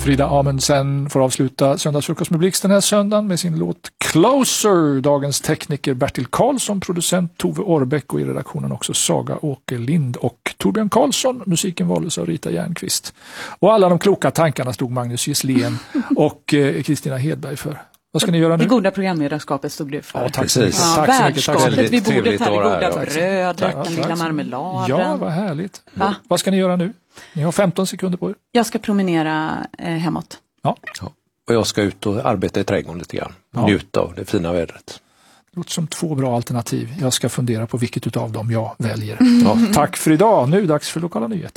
Frida Amundsen får avsluta Söndagsfrukost med Blixt den här söndagen med sin låt Closer. Dagens tekniker Bertil Karlsson, producent Tove Orbeck och i redaktionen också Saga Åkerlind och Torbjörn Karlsson. Musiken valdes av Rita Järnqvist. Och alla de kloka tankarna stod Magnus Gisslén och Kristina Hedberg för. Vad ska ni göra nu? Det goda programledarskapet stod du för. Ja, tack så mycket. Ja, värdskapet vid bordet här, det goda brödet, tack. den lilla marmeladen. Ja, vad härligt. Vad ska ni göra nu? Ni har 15 sekunder på er. Jag ska promenera hemåt. Ja. Och jag ska ut och arbeta i trädgården lite grann. Njuta av det fina vädret. Det låter som 2 bra alternativ. Jag ska fundera på vilket utav dem jag väljer. Ja, tack för idag. Nu är det dags för lokala nyheter.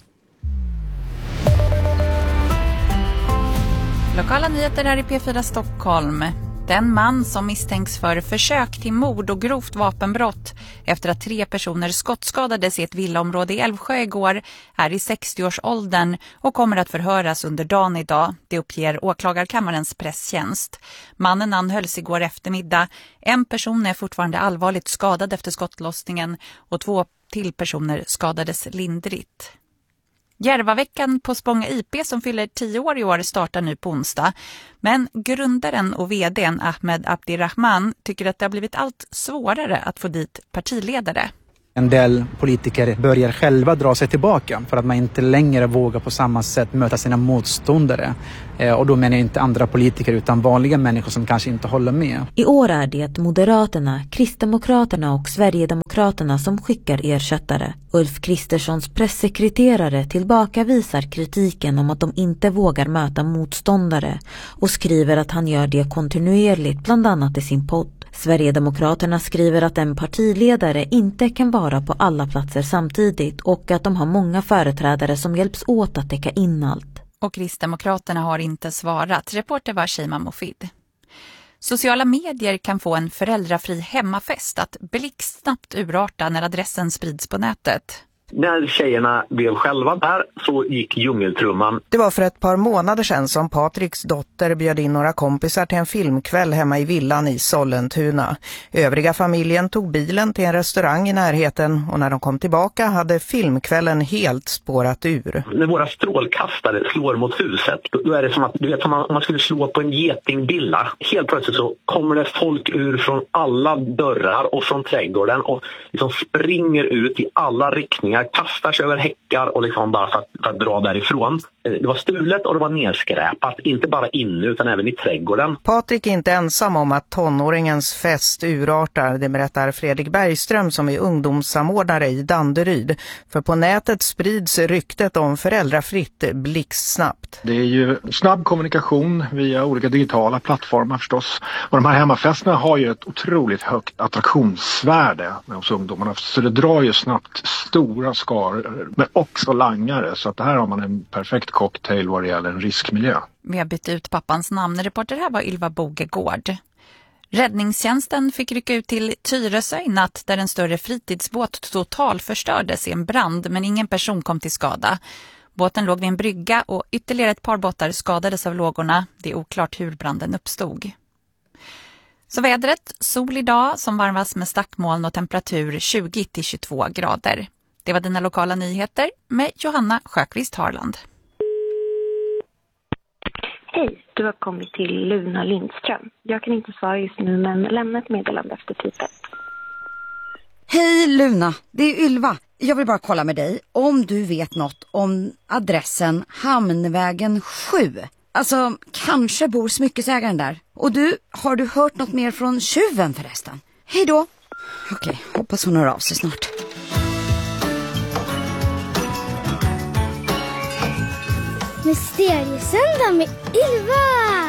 Lokala nyheter här i P4 Stockholm. Den man som misstänks för försök till mord och grovt vapenbrott efter att 3 personer skottskadades i ett villaområde i Älvsjö igår är i 60-årsåldern och kommer att förhöras under dagen idag. Det uppger åklagarkammarens presstjänst. Mannen anhölls igår eftermiddag. 1 person är fortfarande allvarligt skadad efter skottlossningen och 2 till personer skadades lindrigt. Järvaveckan på Spånga IP som fyller 10 år i år startar nu på onsdag. Men grundaren och vdn Ahmed Abdirahman tycker att det har blivit allt svårare att få dit partiledare. En del politiker börjar själva dra sig tillbaka för att man inte längre vågar på samma sätt möta sina motståndare. Och då menar jag inte andra politiker utan vanliga människor som kanske inte håller med. I år är det Moderaterna, Kristdemokraterna och Sverigedemokraterna som skickar ersättare. Ulf Kristerssons pressekreterare tillbakavisar kritiken om att de inte vågar möta motståndare och skriver att han gör det kontinuerligt, bland annat i sin podd. Sverigedemokraterna skriver att en partiledare inte kan vara på alla platser samtidigt och att de har många företrädare som hjälps åt att täcka in allt. Och Kristdemokraterna har inte svarat. Reporter var Shima Mofid. Sociala medier kan få en föräldrafri hemmafest att blixtsnabbt urarta när adressen sprids på nätet. När tjejerna blev själva där så gick djungeltrumman. Det var för ett par månader sedan som Patriks dotter bjöd in några kompisar till en filmkväll hemma i villan i Sollentuna. Övriga familjen tog bilen till en restaurang i närheten och när de kom tillbaka hade filmkvällen helt spårat ur. När våra strålkastare slår mot huset då är det som att du vet, om man skulle slå på en getingbilla. Helt plötsligt så kommer det folk ur från alla dörrar och från trädgården och liksom springer ut i alla riktningar. Kastar sig över häckar och liksom bara för att dra därifrån. Det var stulet och det var nedskräpat, inte bara inne utan även i trädgården. Patrik är inte ensam om att tonåringens fest urartar, det berättar Fredrik Bergström som är ungdomssamordnare i Danderyd. För på nätet sprids ryktet om föräldrafritt blixtsnabbt. Det är ju snabb kommunikation via olika digitala plattformar förstås. Och de här hemmafesterna har ju ett otroligt högt attraktionsvärde hos ungdomarna. Så det drar ju snabbt stora skaror men också langare. Så att det här har man en perfekt cocktail vad det gäller en riskmiljö. Vi har bytt ut pappans namn. Reporter här var Ylva Bogegård. Räddningstjänsten fick rycka ut till Tyresö i natt där en större fritidsbåt totalförstördes i en brand men ingen person kom till skada. Båten låg vid en brygga och ytterligare ett par båtar skadades av lågorna. Det är oklart hur branden uppstod. Så vädret, sol idag som varmas med stackmoln och temperatur 20-22 grader. Det var dina lokala nyheter med Johanna Sjöqvist Harland. Hej, du har kommit till Luna Lindström. Jag kan inte svara just nu men lämna ett meddelande efter typet. Hej Luna, det är Ylva. Jag vill bara kolla med dig om du vet något om adressen Hamnvägen 7. Alltså, kanske bor smyckesägaren där. Och du, har du hört något mer från tjuven förresten? Hej då. Okej, hoppas hon hör av sig snart. Mysteriesöndag med Ylva!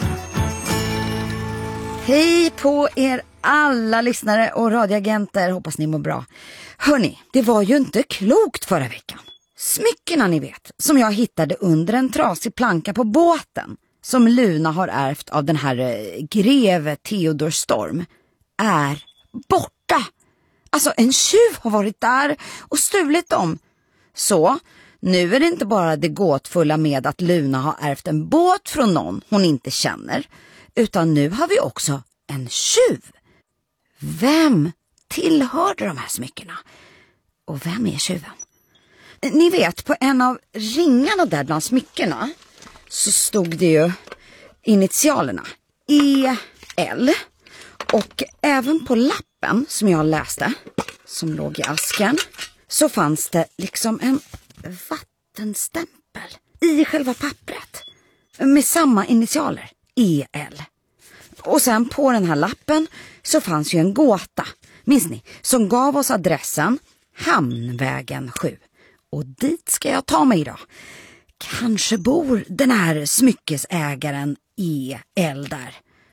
Hej på er alla lyssnare och radioagenter, hoppas ni mår bra. Hörni, det var ju inte klokt förra veckan. Smyckena ni vet, som jag hittade under en trasig planka på båten, som Luna har ärvt av den här greve Theodor Storm, är borta. Alltså en tjuv har varit där och stulit dem. Så nu är det inte bara det gåtfulla med att Luna har ärvt en båt från någon hon inte känner, utan nu har vi också en tjuv. Vem tillhörde de här smyckena? Och vem är tjuven? Ni vet, på en av ringarna där bland smyckena så stod det ju initialerna EL. Och även på lappen som jag läste, som låg i asken, så fanns det liksom en vattenstämpel i själva pappret med samma initialer, EL. Och sen på den här lappen så fanns ju en gåta, minns ni, som gav oss adressen Hamnvägen 7. Och dit ska jag ta mig idag. Kanske bor den här smyckesägaren EL där.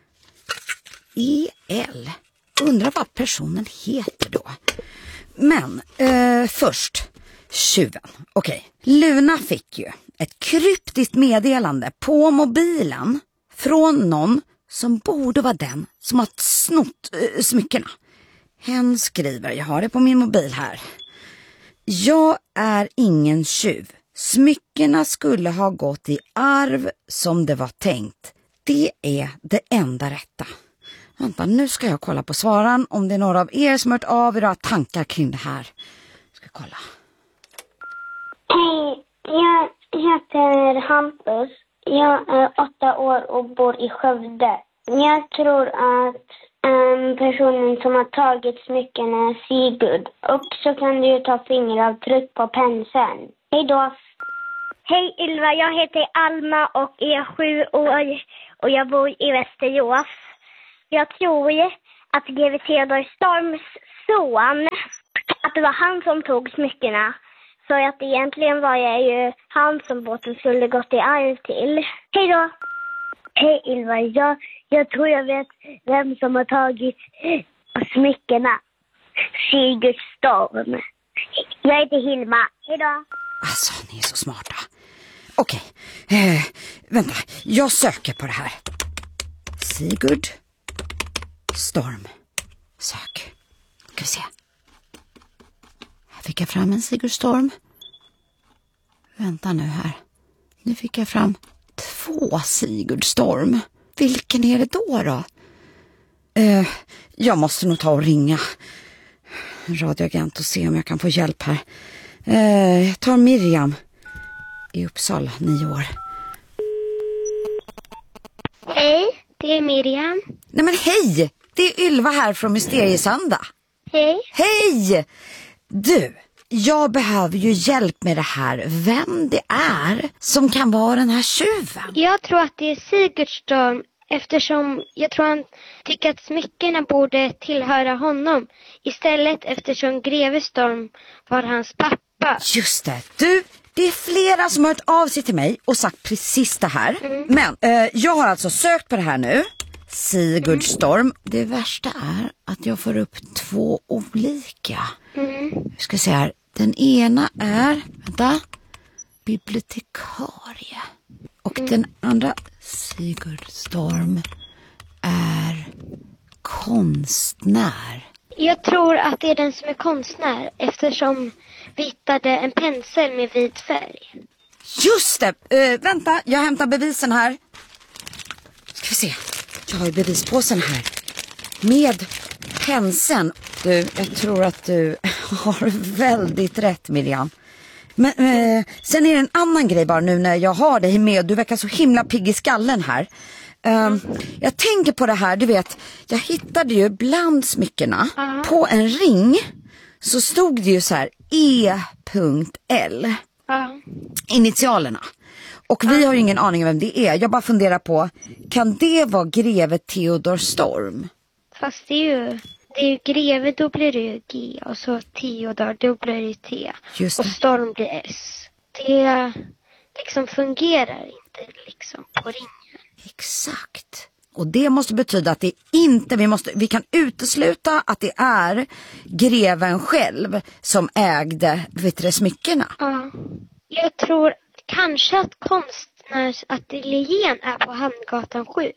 EL. Undrar vad personen heter då. Men först tjuven. Okej. Luna fick ju ett kryptiskt meddelande på mobilen från någon som borde vara den som har snott smyckena. Hen skriver, jag har det på min mobil här. Jag är ingen tjuv. Smyckena skulle ha gått i arv som det var tänkt. Det är det enda rätta. Vänta, nu ska jag kolla på svaran om det är några av er som hört av era tankar kring det här. Ska kolla. Hej, jag heter Hampus. Jag är 8 år och bor i Skövde. Jag tror att personen som har tagit smyckena är Sigurd. Och så kan du ju ta fingeravtryck på penseln. Hej då! Hej Ylva, jag heter Alma och är 7 år och jag bor i Västerås. Jag tror att GV Theodor Storms son, att det var han som tog smyckena. Så att egentligen var jag ju han som båten skulle gått i arv till. Hej då! Hej Ylva, jag tror jag vet vem som har tagit smyckena. Sigurd Storm. Jag heter Hilma. Hej då! Alltså, ni är så smarta. Okej, vänta, jag söker på det här. Sigurd Storm. Sök. Ska vi se. Här fick jag fram en Sigurd Storm. Vänta nu här. Nu fick jag fram 2 Sigurd Storm. Vilken är det då? Jag måste nog ta och ringa radioagent och se om jag kan få hjälp här. Jag tar Miriam i Uppsala, 9 år. Hej, det är Miriam. Nej men hej, det är Ylva här från Mysteriesöndag. Hej. Hej! Du, jag behöver ju hjälp med det här. Vem det är som kan vara den här tjuven? Jag tror att det är Sigurd Storm, eftersom jag tror han tycker att smyckena borde tillhöra honom. Istället eftersom greve Storm var hans pappa. Just det, du, det är flera som har hört av sig till mig och sagt precis det här. Men jag har alltså sökt på det här nu. Sigurd Storm. Det värsta är att jag får upp 2 olika. Vi ska se här. Den ena är, vänta, bibliotekarie. Och den andra, Sigurd Storm, är konstnär. Jag tror att det är den som är konstnär, eftersom vi hittade en pensel med vit färg. Just det! Vänta, jag hämtar bevisen här. Ska vi se. Jag har ju bevispåsen här. Med penseln. Du, jag tror att du har väldigt rätt, Miriam. Men sen är det en annan grej bara nu när jag har dig med. Du verkar så himla pigg i skallen här. Jag tänker på det här, du vet. Jag hittade ju bland smyckena på en ring. Så stod det ju så här E.L. Initialerna. Och vi har ju ingen aning om vem det är. Jag bara funderar på, kan det vara greve Theodor Storm? Fast det är ju greve, då blir det ju G. Och så Theodor, då blir det T. Just det. Och Storm blir S. Det liksom fungerar inte liksom på ringen. Exakt. Och det måste betyda att det inte, vi kan utesluta att det är greven själv som ägde smyckena. Ja. Jag tror kanske att konstnärsateljén är på Hamngatan 7.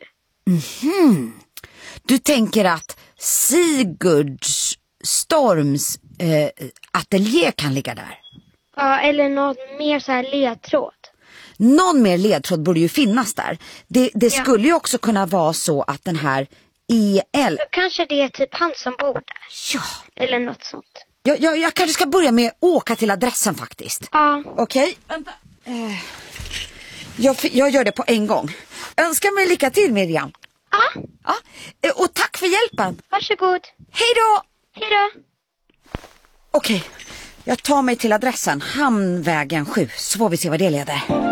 Du tänker att Sigurd Storms ateljé kan ligga där? Ja, eller någon mer så här ledtråd. Någon mer ledtråd borde ju finnas där. Det skulle ju också kunna vara så att den här EL... Kanske det är typ han som bor där. Ja. Eller något sånt. Jag kanske ska börja med att åka till adressen faktiskt. Ja. Okej. Vänta. Jag gör det på en gång. Önskar mig lycka till, Miriam. Ja. Och tack för hjälpen. Varsågod. Hej då. Hej då. Okej, jag tar mig till adressen Hamnvägen 7 så får vi se vad det leder.